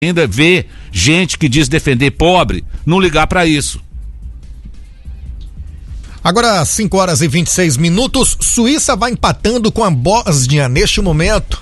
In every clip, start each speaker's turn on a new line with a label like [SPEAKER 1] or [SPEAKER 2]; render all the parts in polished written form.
[SPEAKER 1] ainda vê gente que diz defender pobre não ligar para isso.
[SPEAKER 2] Agora, 5h26, Suíça vai empatando com a Bósnia neste momento,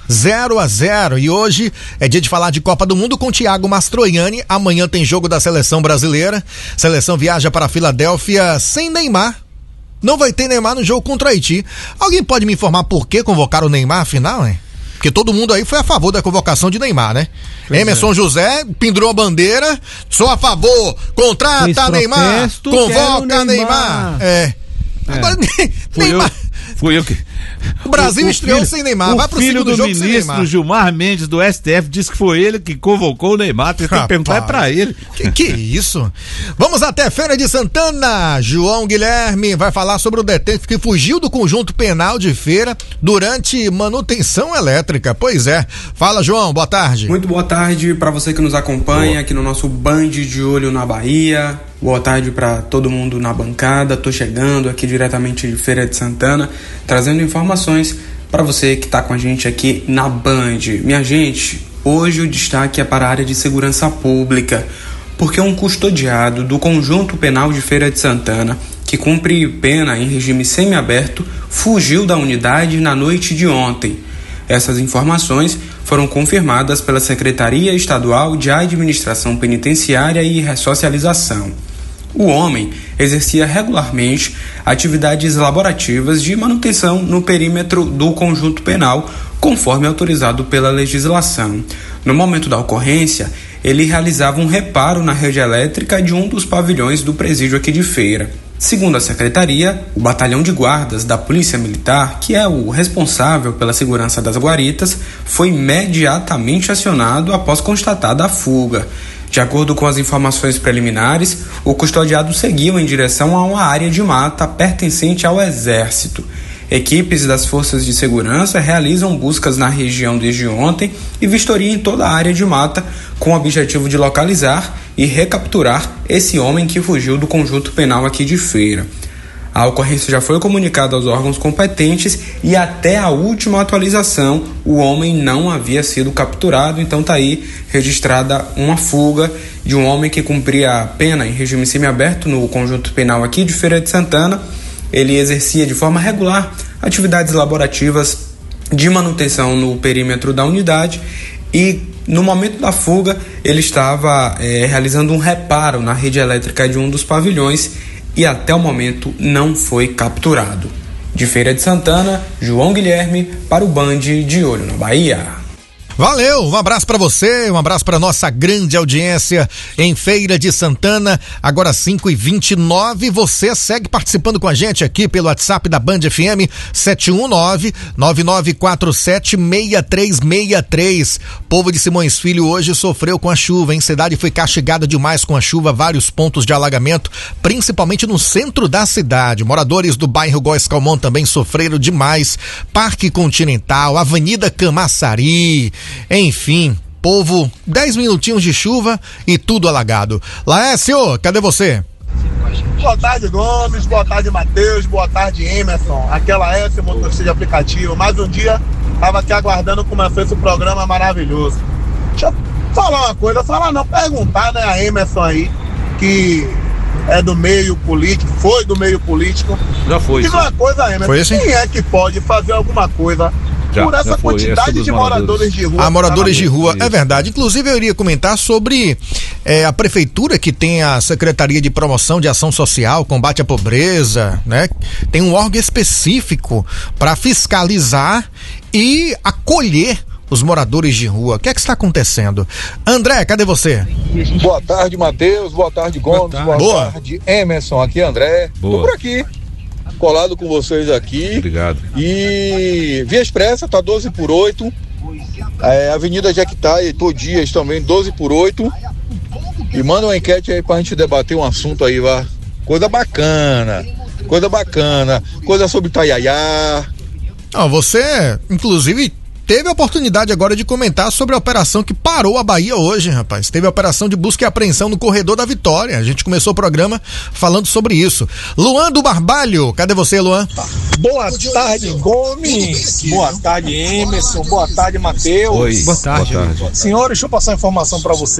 [SPEAKER 2] 0-0. E hoje é dia de falar de Copa do Mundo com Thiago Mastroianni. Amanhã tem jogo da seleção brasileira. Seleção viaja para a Filadélfia sem Neymar. Não vai ter Neymar no jogo contra Haiti. Alguém pode me informar por que convocaram o Neymar afinal, hein? Porque todo mundo aí foi a favor da convocação de Neymar, né? Pois Emerson José pendurou a bandeira, sou a favor, contrata Neymar, convoca Neymar. Agora, Neymar...
[SPEAKER 1] Fui eu que...
[SPEAKER 2] O Brasil estreou sem Neymar, vai pro segundo jogo sem Neymar. O filho do ministro Gilmar
[SPEAKER 1] Mendes do STF disse que foi ele que convocou o Neymar, tem que perguntar pra ele.
[SPEAKER 2] Que isso? Vamos até Feira de Santana, João Guilherme vai falar sobre o detento que fugiu do conjunto penal de Feira durante manutenção elétrica. Pois é, fala João, boa tarde.
[SPEAKER 3] Muito boa tarde pra você que nos acompanha aqui no nosso Band de Olho na Bahia. Boa tarde para todo mundo na bancada. Tô chegando aqui diretamente de Feira de Santana, trazendo informações para você que está com a gente aqui na Band. Minha gente, hoje o destaque é para a área de segurança pública, porque um custodiado do Conjunto Penal de Feira de Santana, que cumpre pena em regime semiaberto, fugiu da unidade na noite de ontem. Essas informações foram confirmadas pela Secretaria Estadual de Administração Penitenciária e Ressocialização. O homem exercia regularmente atividades laborativas de manutenção no perímetro do conjunto penal, conforme autorizado pela legislação. No momento da ocorrência, ele realizava um reparo na rede elétrica de um dos pavilhões do presídio aqui de Feira. Segundo a secretaria, o batalhão de guardas da Polícia Militar, que é o responsável pela segurança das guaritas, foi imediatamente acionado após constatada a fuga. De acordo com as informações preliminares, o custodiado seguiu em direção a uma área de mata pertencente ao Exército. Equipes das forças de segurança realizam buscas na região desde ontem e vistoria em toda a área de mata com o objetivo de localizar e recapturar esse homem que fugiu do conjunto penal aqui de Feira. A ocorrência já foi comunicada aos órgãos competentes e até a última atualização o homem não havia sido capturado, então está aí registrada uma fuga de um homem que cumpria a pena em regime semiaberto no conjunto penal aqui de Feira de Santana. Ele exercia de forma regular atividades laborativas de manutenção no perímetro da unidade e no momento da fuga ele estava realizando um reparo na rede elétrica de um dos pavilhões e até o momento não foi capturado. De Feira de Santana, João Guilherme para o Band de Olho na Bahia.
[SPEAKER 2] Valeu, um abraço pra você, um abraço pra nossa grande audiência em Feira de Santana, agora 5h29, você segue participando com a gente aqui pelo WhatsApp da Band FM 719-9947-6363. Povo de Simões Filho hoje sofreu com a chuva, hein? Cidade foi castigada demais com a chuva, vários pontos de alagamento, principalmente no centro da cidade. Moradores do bairro Góes Calmon também sofreram demais, Parque Continental, Avenida Camaçari, enfim, povo, 10 minutinhos de chuva e tudo alagado. Laércio, cadê você?
[SPEAKER 4] Boa tarde, Gomes, boa tarde, Matheus, boa tarde, Emerson. Aqui é Laércio, motorista de aplicativo. Mais um dia, estava aqui aguardando começar esse programa maravilhoso. Deixa eu falar uma coisa, perguntar, né, a Emerson aí, que é do meio político, foi do meio político.
[SPEAKER 1] Já foi.
[SPEAKER 4] Diga uma coisa, Emerson,
[SPEAKER 2] foi assim?
[SPEAKER 4] Quem é que pode fazer alguma coisa por essa quantidade de moradores de rua?
[SPEAKER 2] Moradores de rua, é verdade. Inclusive eu iria comentar sobre a prefeitura, que tem a Secretaria de Promoção de Ação Social, Combate à Pobreza, né? Tem um órgão específico para fiscalizar e acolher os moradores de rua. O que é que está acontecendo? André, cadê você?
[SPEAKER 5] Boa tarde, Matheus. Boa tarde, Gomes. Boa tarde, Emerson. Aqui é André. Tô por aqui, colado com vocês aqui.
[SPEAKER 1] Obrigado.
[SPEAKER 5] E Via Expressa tá 12/8. Avenida Jequitai, Todias também 12/8. E manda uma enquete aí pra gente debater um assunto aí, vá. Coisa bacana, coisa sobre Itaiaiá.
[SPEAKER 2] Você, inclusive, teve a oportunidade agora de comentar sobre a operação que parou a Bahia hoje, rapaz. Teve a operação de busca e apreensão no Corredor da Vitória. A gente começou o programa falando sobre isso. Luan do Barbalho, cadê você, Luan?
[SPEAKER 6] Boa tarde, Gomes. Boa tarde, Emerson. Boa tarde, Matheus.
[SPEAKER 1] Oi, boa tarde.
[SPEAKER 6] Senhores, deixa eu passar uma informação para você.